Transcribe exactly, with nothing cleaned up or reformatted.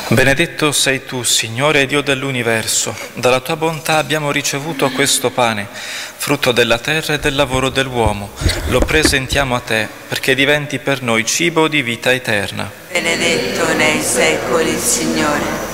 Benedetto sei tu, Signore Dio dell'universo. Dalla tua bontà abbiamo ricevuto questo pane, frutto della terra e del lavoro dell'uomo. Lo presentiamo a te perché diventi per noi cibo di vita eterna. Benedetto nei secoli, Signore.